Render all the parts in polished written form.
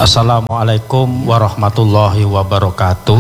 Assalamualaikum warahmatullahi wabarakatuh.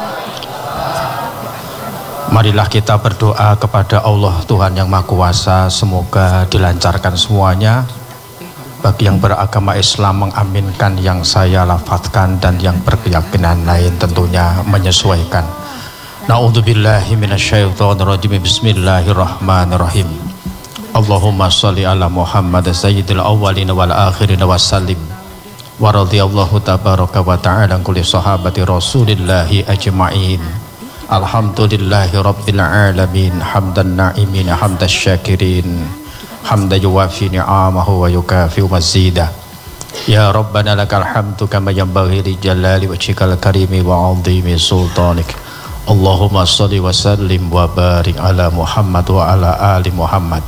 Marilah kita berdoa kepada Allah Tuhan yang Maha Kuasa, semoga dilancarkan semuanya. Bagi yang beragama Islam mengaminkan yang saya lafadzkan, dan yang berkeyakinan lain tentunya menyesuaikan. Na'udzubillahi minasyaitonirrajim. Bismillahirrahmanirrahim. Allahumma sholli ala Muhammad sayyidil awwalin wal akhirin wassalim. Wa radhiyallahu tabaraka wa ta'ala kulli sahabati rasulillahi ajma'in. Alhamdulillahi rabbil alamin. Hamdan na'imin hamdas syakirin, hamdan yuwafi ni'amahu wa yukafi mazida. Ya Rabbana lakal hamdu kama yanbaghi li jalali wajhikal karimi wa 'azimi sultanik. Allahumma sholli wa sallim wa barik ala Muhammad wa ala ali Muhammad.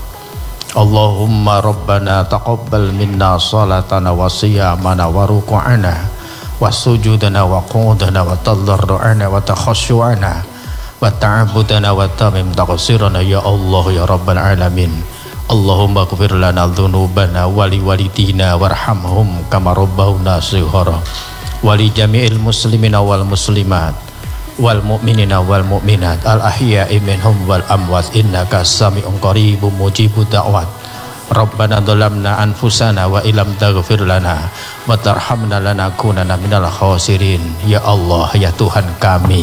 Allahumma Rabbana taqabbal minna salatana wa siyamana wa ruku'ana wa sujudana wa qudana wa tadarru'ana wa takhashu'ana wa ta'abudana wa tamim taqsirana ya Allah ya Rabbal Alamin. Allahumma ghfir lana dhunubana wa li walidina warhamhum kama rabbawna shighara wa li jami'il muslimina wal muslimat wal mu'minina wal mu'minat al ahya'i minhum wal amwat innaka sami'un qaribun mujibud da'wat. Rabbana dhalamna anfusana wa illam taghfir lana wa tarhamna lanakunanna minal khasirin. Ya Allah, ya Tuhan kami,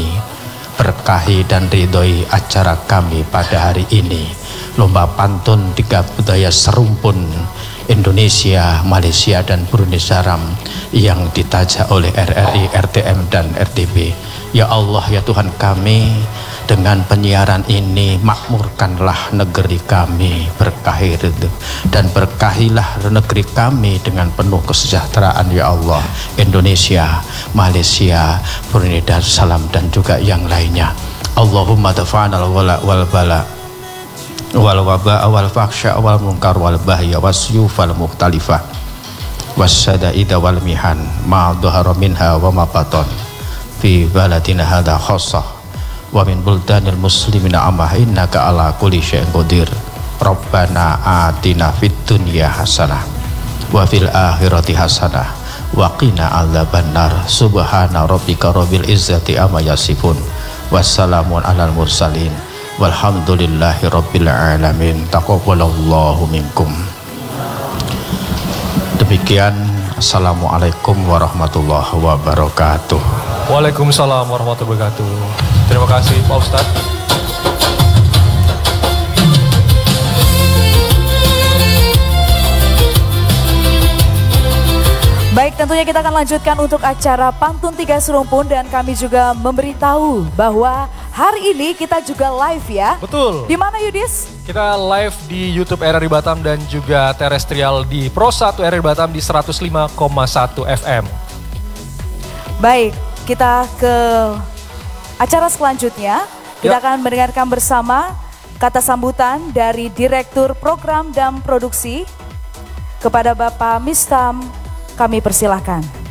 berkahi dan ridhoi acara kami pada hari ini, lomba pantun tiga budaya serumpun Indonesia, Malaysia dan Brunei Darussalam yang ditajak oleh RRI, RTM dan RTB. Ya Allah, ya Tuhan kami, dengan penyiaran ini makmurkanlah negeri kami, berkahi dan berkahilah negeri kami dengan penuh kesejahteraan ya Allah. Indonesia, Malaysia, Brunei Darussalam dan juga yang lainnya. Allahumma dafa'anal wala wal bala wal waba wal fakhsha wal munkar wal bahya wasyufal mukhtalifah wasyada'ida wal mihan ma dhahara minha wa ma batan fi baladina hadha khassah wa min buldanil muslimina amah innaka ala kulli syai'in qadir. Rabbana atina fid dunya hasanah wa fil akhirati hasanah wa qina adzabannar. Subhana rabbika rabbil izzati amma yasifun wassalamun alal mursalin walhamdulillahi rabbil alamin. Taqabbalallahu minkum. Demikian, assalamualaikum warahmatullahi wabarakatuh. Waalaikumsalam warahmatullahi wabarakatuh. Terima kasih Pak Ustadz. Baik, tentunya kita akan lanjutkan untuk acara Pantun Tiga Serumpun, dan kami juga memberitahu bahwa hari ini kita juga live ya. Betul. Di mana Yudis? Kita live di YouTube RRI Batam dan juga terestrial di Pro 1 RRI Batam di 105,1 FM. Baik, kita ke acara selanjutnya. Kita akan mendengarkan bersama kata sambutan dari Direktur Program dan Produksi kepada Bapak Mistam. Kami persilahkan.